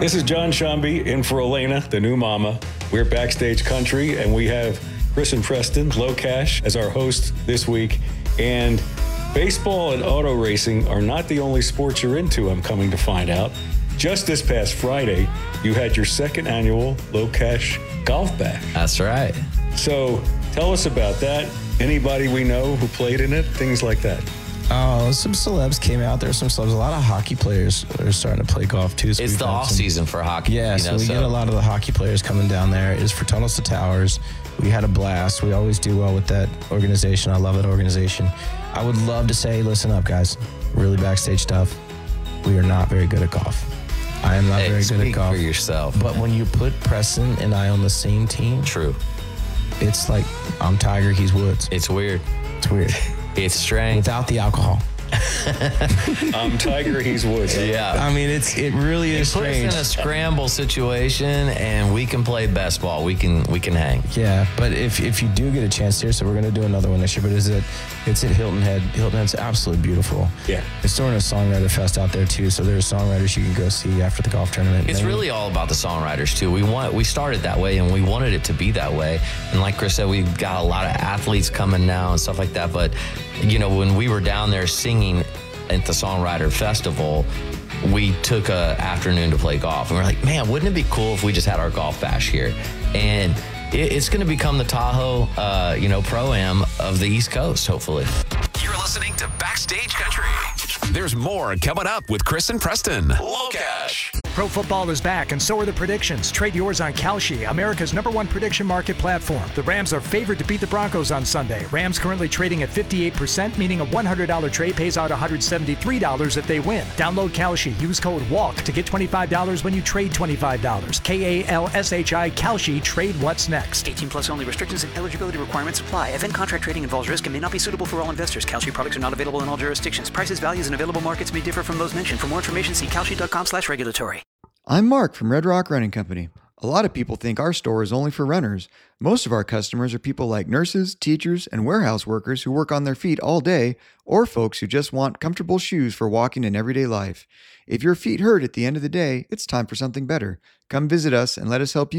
This is John Shambi in for Elena, the new mama. We're Backstage Country, and we have Chris and Preston, Low Cash, as our host this week. And baseball and auto racing are not the only sports you're into, I'm coming to find out. Just this past Friday, you had your second annual Low Cash Golf Bash. That's right. So tell us about that. Anybody we know who played in it, things like that. Some celebs came out. There's some celebs. A lot of hockey players are starting to play golf too. So it's the off season for hockey. Yeah, so we get a lot of the hockey players coming down there. It's for Tunnels to Towers. We had a blast. We always do well with that organization. I love that organization. I would love to say, listen up, guys. Really backstage stuff. We are not very good at golf. I am not very good at golf. Speak for yourself. But when you put Preston and I on the same team, true. It's like I'm Tiger, he's Woods. It's weird. It's weird. It's strange. Without the alcohol. I'm Tiger, he's Woods. Yeah. I mean, it really is strange. Put us in a scramble situation, and we can play best ball. We can hang. Yeah, but if you do get a chance here, so we're going to do another one next year, but it's at Hilton Head. Hilton Head's absolutely beautiful. Yeah. It's throwing a songwriter fest out there, too, so there's songwriters you can go see after the golf tournament. It's really all about the songwriters, too. We started that way, and we wanted it to be that way. And like Chris said, we've got a lot of athletes coming now and stuff like that, but, you know, when we were down there singing at the Songwriter Festival, we took an afternoon to play golf. And we're like, man, wouldn't it be cool if we just had our golf bash here? And it's going to become the Tahoe, Pro-Am of the East Coast, hopefully. You're listening to Backstage Country. There's more coming up with Chris and Preston. Low Cash. Pro football is back, and so are the predictions. Trade yours on Kalshi, America's #1 prediction market platform. The Rams are favored to beat the Broncos on Sunday. Rams currently trading at 58%, meaning a $100 trade pays out $173 if they win. Download Kalshi. Use code WALK to get $25 when you trade $25. Kalshi, Kalshi. Trade what's next. 18 plus only. Restrictions and eligibility requirements apply. Event contract trading involves risk and may not be suitable for all investors. Kalshi products are not available in all jurisdictions. Prices, values, and available markets may differ from those mentioned. For more information, see kalshi.com/regulatory. I'm Mark from Red Rock Running Company. A lot of people think our store is only for runners. Most of our customers are people like nurses, teachers, and warehouse workers who work on their feet all day, or folks who just want comfortable shoes for walking in everyday life. If your feet hurt at the end of the day, it's time for something better. Come visit us and let us help you